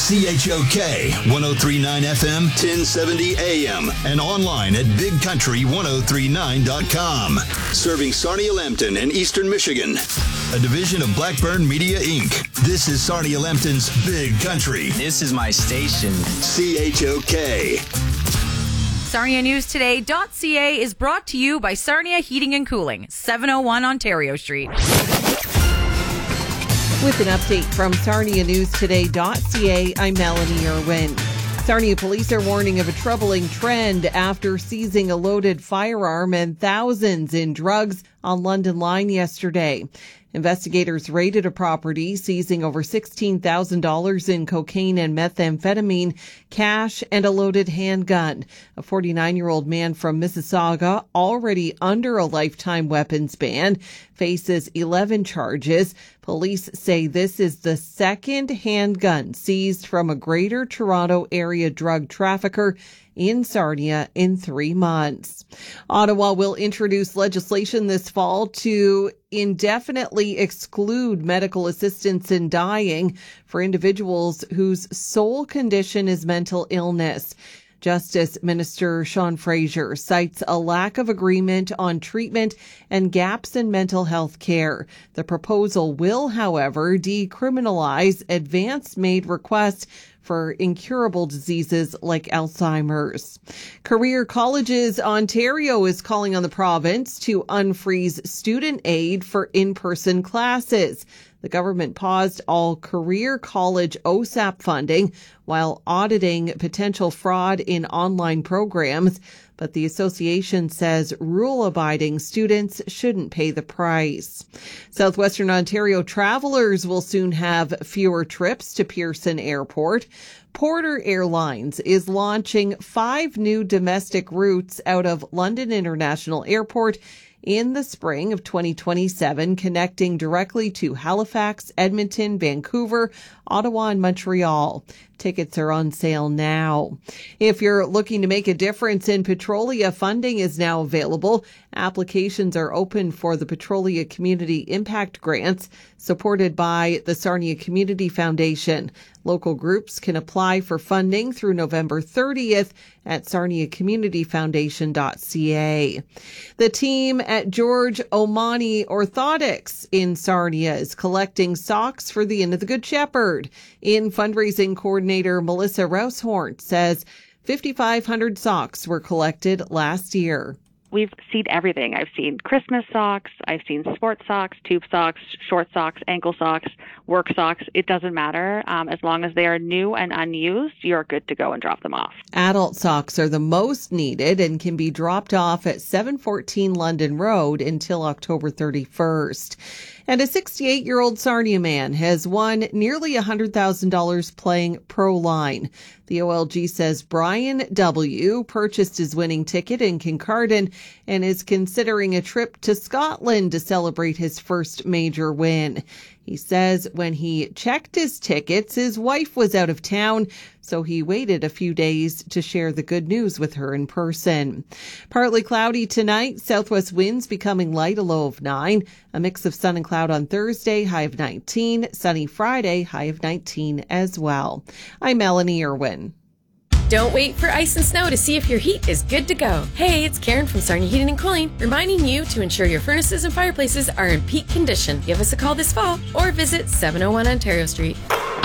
CHOK 1039 FM, 1070 AM, and online at bigcountry1039.com. Serving Sarnia-Lambton and Eastern Michigan. A division of Blackburn Media, Inc. This is Sarnia-Lambton's Big Country. This is my station. CHOK. SarniaNewsToday.ca is brought to you by Sarnia Heating and Cooling, 701 Ontario Street. With an update from SarniaNewsToday.ca, I'm Melanie Irwin. Sarnia police are warning of a troubling trend after seizing a loaded firearm and thousands in drugs on London Line yesterday. Investigators raided a property, seizing over $16,000 in cocaine and methamphetamine, cash, and a loaded handgun. A 49-year-old man from Mississauga, already under a lifetime weapons ban, faces 11 charges. Police say this is the second handgun seized from a Greater Toronto Area drug trafficker in Sarnia in 3 months. Ottawa will introduce legislation this fall to indefinitely exclude medical assistance in dying for individuals whose sole condition is mental illness. Justice Minister Sean Fraser cites a lack of agreement on treatment and gaps in mental health care. The proposal will, however, decriminalize advance-made requests for incurable diseases like Alzheimer's. Career Colleges Ontario is calling on the province to unfreeze student aid for in-person classes. The government paused all career college OSAP funding while auditing potential fraud in online programs, but the association says rule-abiding students shouldn't pay the price. Southwestern Ontario travelers will soon have fewer trips to Pearson Airport. Porter Airlines is launching 5 new domestic routes out of London International Airport in the spring of 2027, connecting directly to Halifax, Edmonton, Vancouver, Ottawa, and Montreal. Tickets are on sale now. If you're looking to make a difference in Petrolia, funding is now available. Applications are open for the Petrolia Community Impact Grants, supported by the Sarnia Community Foundation. Local groups can apply for funding through November 30th at sarniacommunityfoundation.ca. The team at George Omani Orthotics in Sarnia is collecting socks for the Inn of the Good Shepherd. In fundraising coordinator Melissa Roushorn says 5,500 socks were collected last year. We've seen everything. I've seen Christmas socks, I've seen sports socks, tube socks, short socks, ankle socks, work socks. It doesn't matter. As long as they are new and unused, you're good to go and drop them off. Adult socks are the most needed and can be dropped off at 714 London Road until October 31st. And a 68-year-old Sarnia man has won nearly $100,000 playing Proline. The OLG says Brian W. purchased his winning ticket in Kincardine and is considering a trip to Scotland to celebrate his first major win. He says when he checked his tickets, his wife was out of town, so he waited a few days to share the good news with her in person. Partly cloudy tonight, southwest winds becoming light, a low of 9. A mix of sun and cloud on Thursday, high of 19. Sunny Friday, high of 19 as well. I'm Melanie Irwin. Don't wait for ice and snow to see if your heat is good to go. Hey, it's Karen from Sarnia Heating and Cooling, reminding you to ensure your furnaces and fireplaces are in peak condition. Give us a call this fall or visit 701 Ontario Street.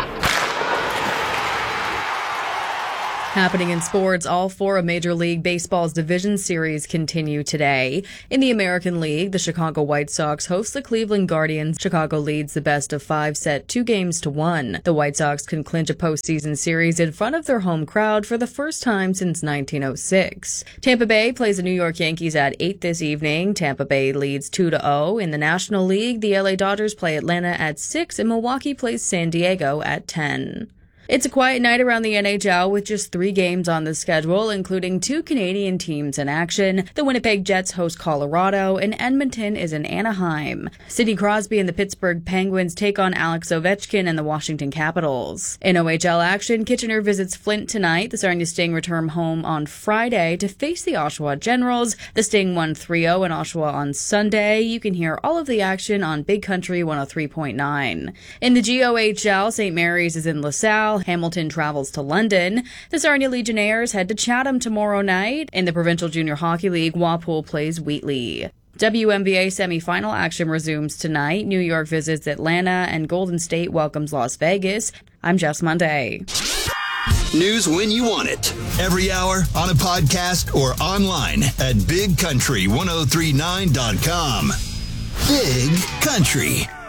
Happening in sports, all 4 of Major League Baseball's division series continue today. In the American League, the Chicago White Sox host the Cleveland Guardians. Chicago leads the best of 5 set 2-1. The White Sox can clinch a postseason series in front of their home crowd for the first time since 1906. Tampa Bay plays the New York Yankees at 8 this evening. Tampa Bay leads 2-0. In the National League, the LA Dodgers play Atlanta at 6 and Milwaukee plays San Diego at 10. It's a quiet night around the NHL with just 3 games on the schedule, including 2 Canadian teams in action. The Winnipeg Jets host Colorado, and Edmonton is in Anaheim. Sidney Crosby and the Pittsburgh Penguins take on Alex Ovechkin and the Washington Capitals. In OHL action, Kitchener visits Flint tonight. The Sarnia Sting return home on Friday to face the Oshawa Generals. The Sting won 3-0 in Oshawa on Sunday. You can hear all of the action on Big Country 103.9. In the GOHL, St. Mary's is in LaSalle. Hamilton travels to London. The Sarnia Legionnaires head to Chatham tomorrow night. In the Provincial Junior Hockey League, Walpole plays Wheatley. WNBA semifinal action resumes tonight. New York visits Atlanta and Golden State welcomes Las Vegas. I'm Jess Monday. News when you want it. Every hour on a podcast or online at bigcountry1039.com. Big Country.